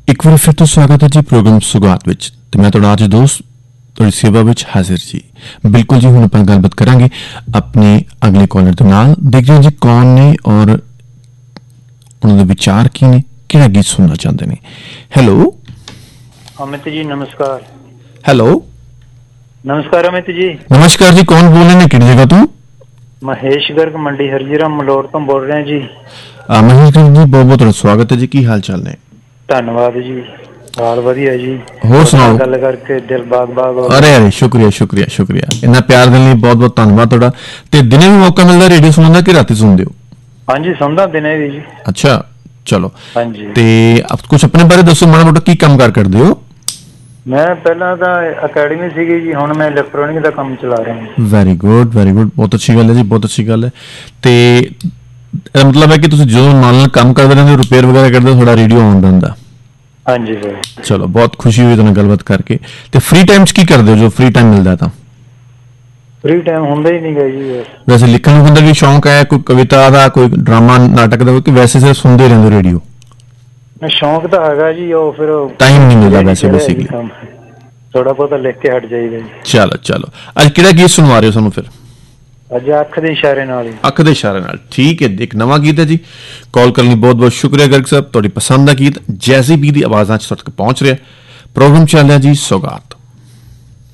ਇੱਕ ਵਾਰ ਫਿਰ ਤੋਂ ਸਵਾਗਤ ਹੈ ਜੀ ਪ੍ਰੋਗਰਾਮ ਸੁਗਾਤ ਵਿੱਚ ਤੇ ਮੈਂ ਤੁਹਾਡਾ ਅੱਜ ਦੋਸਤ ਤੁਹਾਡੀ ਸੇਵਾ ਵਿੱਚ ਹਾਜ਼ਰ ਜੀ। ਬਿਲਕੁਲ ਜੀ, ਹੁਣ ਆਪਾਂ ਗੱਲਬਾਤ ਕਰਾਂਗੇ ਆਪਣੇ ਅਗਲੇ ਕਾਲਰ ਦੇ ਨਾਲ। ਦੇਖਦੇ ਹਾਂ ਜੀ ਕੌਣ ਨੇ ਔਰ ਉਹਨਾਂ ਦੇ ਵਿਚਾਰ ਕੀ ਨੇ, ਕਿਹੜਾ ਗੀਤ ਸੁਣਨਾ ਚਾਹੁੰਦੇ ਨੇ। ਹੈਲੋ अमित जी नमस्कार। ਹੈਲੋ नमस्कार अमित जी। ਨਮਸਕਾਰ ਜੀ, ਕੌਣ ਬੋਲ ਰਹੇ ਨੇ, ਕਿਹੜੀ ਜਗ੍ਹਾ ਤੋਂ? महेश गर्ग मंडी हरजीरा मलोर तो बोल रहे हैं जी। ਮਹੇਸ਼ ਜੀ, ਬਹੁਤ ਬਹੁਤ ਤੁਹਾਡਾ ਸਵਾਗਤ ਹੈ ਜੀ। ਕੀ ਹਾਲ ਚਾਲ ਨੇ? धन्यवाद जी, हाल वधिया जी। ਹੋਰ ਸੁਣਾਓ? गल करके दिल बाग बाग हो ਅਰੇ ਅਰੇ ਸ਼ੁਕਰੀਆ ਸ਼ੁਕਰੀਆ ਸ਼ੁਕਰੀਆ, ਇੰਨਾ ਪਿਆਰ ਦੇਣ ਲਈ ਬਹੁਤ ਬਹੁਤ ਧੰਨਵਾਦ ਤੁਹਾਡਾ। ਤੇ ਦਿਨੇ ਵੀ ਮੌਕਾ ਮਿਲਦਾ ਰੇਡੀਓ ਸੁਣਨ ਦਾ ਕਿ ਰਾਤੀ ਸੁਣਦੇ ਹੋ? हाँ जी सुनदा दिने भी जी। ਅੱਛਾ ਚਲੋ। हाँ जी ਤੇ ਕੁਝ ਆਪਣੇ ਬਾਰੇ ਦੱਸੋ, ਮਾੜਾ ਮੋਟਾ ਕੀ ਕੰਮ ਕਾਰ ਕਰਦੇ ਹੋ? मैं पहला तो अकेडमी सीगी जी, हुण मैं इलैक्ट्रॉनिक का काम चला रहा हूँ। ਵੈਰੀ ਗੁੱਡ ਬਹੁਤ ਅੱਛੀ ਗੱਲ ਹੈ ਜੀ, ਬਹੁਤ ਅੱਛੀ ਗੱਲ ਹੈ। ਤੇ ਇਹਦਾ ਮਤਲਬ ਹੈ ਕਿ ਤੁਸੀਂ ਜੋ ਨਾਲ ਕੰਮ ਕਰਦੇ ਰਹਿੰਦੇ ਹੋ, ਰਿਪੇਅਰ ਵਗੈਰਾ ਕਰਦੇ ਹੋ, ਤੁਹਾਡਾ ਰੇਡੀਓ ਆਨ ਰਹਿੰਦਾ। हाँ जी सर। ਚਲੋ, ਬਹੁਤ ਖੁਸ਼ੀ ਹੋਈ ਤੁਹਾਨੂੰ ਗੱਲਬਾਤ ਕਰਕੇ। ਤੇ ਫ੍ਰੀ ਟਾਈਮ 'ਚ ਕੀ ਕਰਦੇ ਹੋ ਜੋ ਫ੍ਰੀ ਟਾਈਮ ਮਿਲਦਾ ਤਾਂ? फ्री टाइम हुंदा ही नहीं गा जी बस। ਵੈਸੇ ਲਿਖਣ ਲੁਖਣ ਦਾ ਵੀ ਸ਼ੌਂਕ ਹੈ, ਕੋਈ ਕਵਿਤਾ ਦਾ, ਕੋਈ ਡਰਾਮਾ ਨਾਟਕ ਦਾ, ਕਿ ਵੈਸੇ ਸਿਰਫ ਸੁਣਦੇ ਰਹਿੰਦੇ ਹੋ ਰੇਡੀਓ? शौक तो हैगा जी, ਉਹ फिर ਟਾਈਮ ਨਹੀਂ ਮਿਲਦਾ ਵੈਸੇ ਬੇਸਿਕਲੀ। थोड़ा बहुत लिख के हट जाइएगा जी। ਚਲੋ ਚਲੋ, ਅੱਜ ਕਿਹੜਾ ਗੀਤ ਸੁਣਵਾ ਰਹੇ ਹੋ ਸਾਨੂੰ ਫਿਰ? ਅੱਜ ਅੱਖ ਦੇ ਇਸ਼ਾਰੇ ਨਾਲ ਹੀ। ਅੱਖ ਦੇ ਇਸ਼ਾਰੇ ਨਾਲ, ਠੀਕ ਹੈ। ਇੱਕ ਨਵਾਂ ਗੀਤ ਹੈ ਜੀ। ਕਾਲ ਕਰਨ ਲਈ ਬਹੁਤ ਬਹੁਤ ਸ਼ੁਕਰੀਆ ਗਰਗ ਸਾਹਿਬ। ਤੁਹਾਡੀ ਪਸੰਦ ਦਾ ਗੀਤ ਜੈਜ਼ੀ ਬੀ ਦੀ ਆਵਾਜ਼ਾਂ 'ਚ ਤੁਹਾਡੇ ਤੱਕ ਪਹੁੰਚ ਰਿਹਾ। ਪ੍ਰੋਗਰਾਮ ਚੱਲ ਰਿਹਾ ਜੀ ਸੌਗਾਤ।